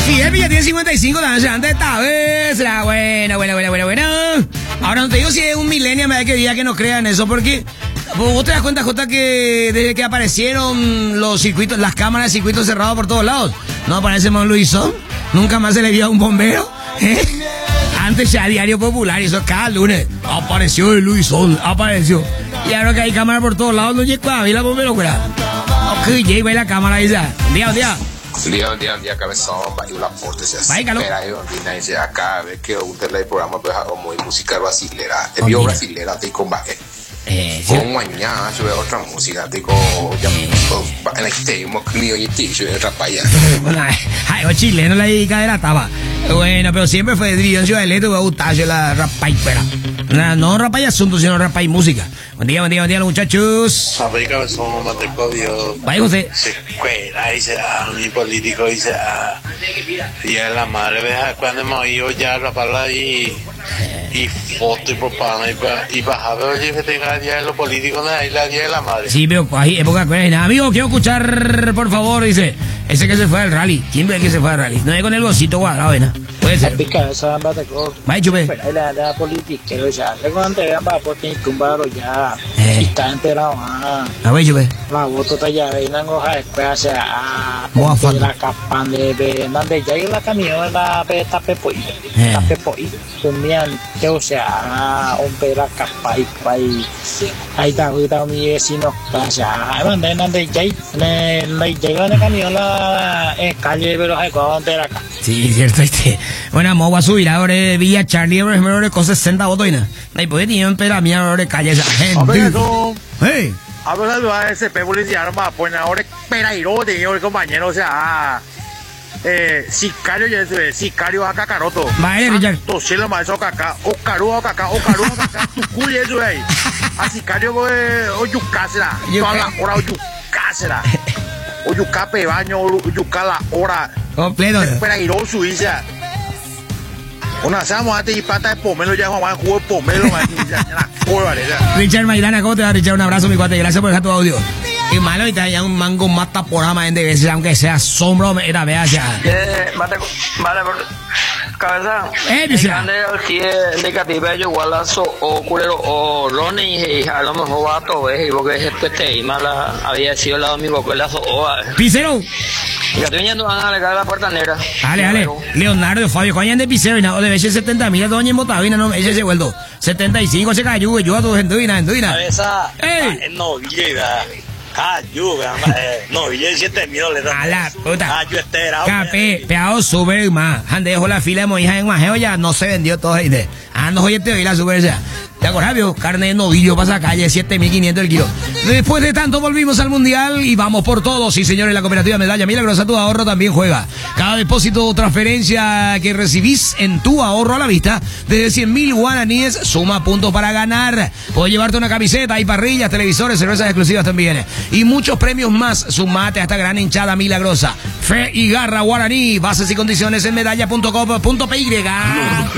Fidel ya tiene 55 también, antes esta vez. Buena. Ahora no te digo si es un millennial, me da que diga que no crean eso, porque vos te das cuenta, Jota, que desde que aparecieron los circuitos, las cámaras de circuitos cerrados por todos lados, no aparece más Luisón, nunca más se le vio a un bombero, ¿eh? Antes ya Diario Popular, y eso cada lunes, apareció el Luisón, apareció. Y ahora que hay cámara por todos lados, no llega a ver la bombero, ¿verdad? Ok, ya la cámara ahí ya. Un día cabezón, va a aporte, se espera, dice acá, ve que usted el programa pues hago muy música brasilera, el bio brasilera, te combate. Con mañana yo veo otra música, digo, ya en este mismo mío y ti, yo veo otra paya. Ay, los chilenos la dedicadera estaba. Bueno, pero siempre fue de Ciudad del Este, voy a gustar la rapa y pera. No rapa y asunto, sino rapa y música. Buen día, los muchachos. Sabéis que somos mateco Dios. Vaya José. Se cuela, dice, mi político, dice, y a la madre, ¿ves? Cuando hemos oído ya raparla y foto y propaganda y bajaba, oye, que tenga día de los políticos, la día de la madre. Sí, pero hay época que amigo, quiero escuchar, por favor, dice, ese que se fue al rally. ¿Quién ve el que se fue al rally? No es con el bolsito cuadrado, ¿verdad? Puede ser. Vaya, chupe. La política, o sea, cuando te vean para porque tumbaron ya, está enterado. A ver, chupe. La voto talla, vengan hoja después, o sea, la capan de ya y la camión, la tapepoi, sumiante, o sea, un pedra capa y ahí está mi vecino, o sea, de ya, llega en el camión la calle, pero hay que acá. Sí, cierto, bueno, vamos a subir ahora Villa Charlie, por ejemplo, con 60 votos y nada. Ahí puede tener un pedra mía ahora de calle esa gente. Hey. A ver, la SP policía arma, pues ahora Perairo, tenía el compañero, o sea, sicario, ya es sicario acá caroto. Vale, Richard. Tosilo más eso caca, o caru, tu culo eso ahí. A sicario, o yucásela, toda la hora, o yucásela. O yucape baño, o yucala hora. Completo. Perairo, Suiza. Una sama y pata de pomelo, ya Juan jugó pomelo, Richard Maidana, ¿cómo te va, Richard? Un abrazo, mi cuate, gracias por dejar tu audio. Y malo, y te hay un mango más taporama en veces, aunque sea sombra, era vea ya. Vale, cabeza. Negativa, yo gualazo o culero o Ronnie, y a lo mejor va a todo, porque es que mala había sido el lado de mi bocolazo o Picero. Ya estoy yendo a la puerta negra. Dale. Leonardo, Fabio, coñan de Picero, y nada, de veces 70.000, doña en Botavina, no, ese se vuelto. 75 se cayó, yo a todos en Duina. Cabeza, no, llega. No, y 7 mil le da. A la puta. Yo estera. Capé, peado sube más. Ande dejó la fila de moija en Majeo, ya no se vendió todo ahí de. No, oye, te doy la super ya. ¿Te acuerdas, vio? Carne de novillo para esa calle, 7.500 el kilo. Después de tanto volvimos al mundial y vamos por todo. Sí, señores, la cooperativa Medalla Milagrosa, tu ahorro también juega. Cada depósito o transferencia que recibís en tu ahorro a la vista, desde 100.000 guaraníes, suma puntos para ganar. Puedes llevarte una camiseta, hay parrillas, televisores, cervezas exclusivas también. Y muchos premios más. Sumate a esta gran hinchada milagrosa. Fe y garra guaraní. Bases y condiciones en medalla.com.py.